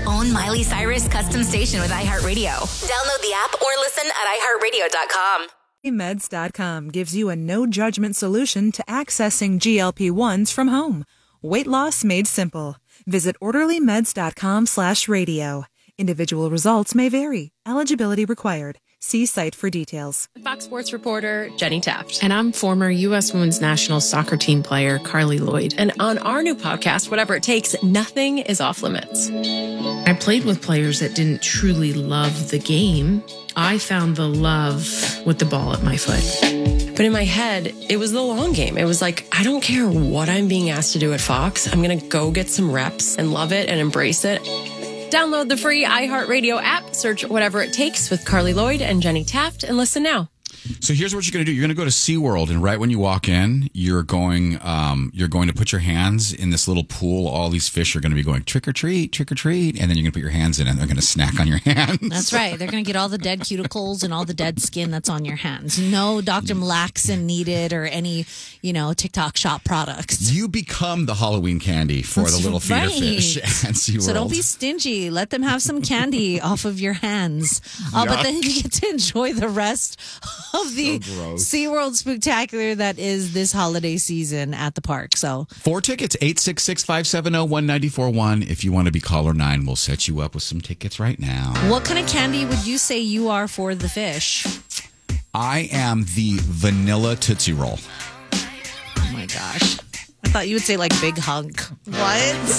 own Miley Cyrus custom station with iHeartRadio. Download the app or listen at iHeartRadio.com. Meds.com gives you a no-judgment solution to accessing GLP-1s from home. Weight loss made simple. Visit orderlymeds.com/radio. Individual results may vary. Eligibility required. See site for details. Fox Sports reporter Jenny Taft. And I'm former U.S. women's national soccer team player Carly Lloyd. And on our new podcast, Whatever It Takes, nothing is off limits. I played with players that didn't truly love the game. I found the love with the ball at my foot. But in my head, it was the long game. It was like, I don't care what I'm being asked to do at Fox. I'm going to go get some reps and love it and embrace it. Download the free iHeartRadio app, search Whatever It Takes with Carly Lloyd and Jenny Taft, and listen now. So here's what you're going to do. You're going to go to SeaWorld, and right when you walk in, you're going to put your hands in this little pool. All these fish are going to be going trick or treat, and then you're going to put your hands in, and they're going to snack on your hands. That's right. They're going to get all the dead cuticles and all the dead skin that's on your hands. No Dr. Malaxin needed or any, TikTok shop products. You become the Halloween candy for the little feeder fish at SeaWorld. So don't be stingy. Let them have some candy off of your hands. But then you get to enjoy the rest of the SeaWorld Spectacular that is this holiday season at the park. So 4 tickets, 866-570-1941. If you want to be caller 9, we'll set you up with some tickets right now. What kind of candy would you say you are for the fish? I am the vanilla Tootsie Roll. Oh my gosh. I thought you would say like big hunk. What?